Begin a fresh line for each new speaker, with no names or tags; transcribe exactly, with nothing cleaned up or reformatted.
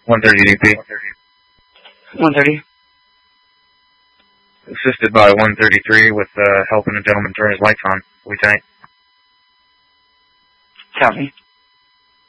one thirty D P.
one thirty.
Assisted by one thirty-three with uh, helping a gentleman turn his lights on. We tank.
Copy.